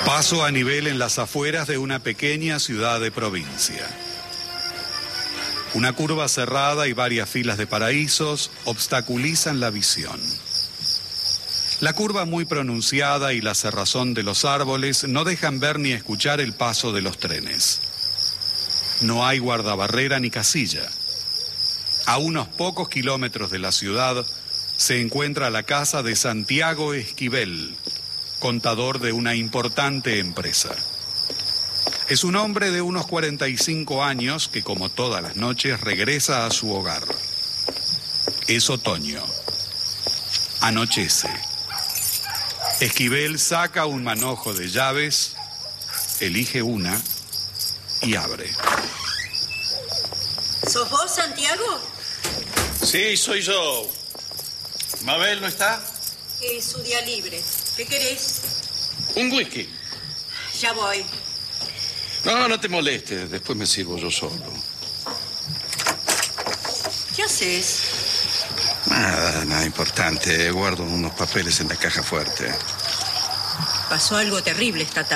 Paso a nivel en las afueras de una pequeña ciudad de provincia. Una curva cerrada y varias filas de paraísos obstaculizan la visión. La curva muy pronunciada y la cerrazón de los árboles no dejan ver ni escuchar el paso de los trenes. No hay guardabarrera ni casilla. A unos pocos kilómetros de la ciudad se encuentra la casa de Santiago Esquivel, contador de una importante empresa. Es un hombre de unos 45 años que, como todas las noches, regresa a su hogar. Es otoño. Anochece. Esquivel saca un manojo de llaves, elige una y abre. ¿Sos vos, Santiago? Sí, soy yo. ¿Mabel no está? Es su día libre. ¿Qué querés? Un whisky. Ya voy. No te molestes. Después me sirvo yo solo. ¿Qué haces? Nada importante. Guardo unos papeles en la caja fuerte. Pasó algo terrible esta tarde.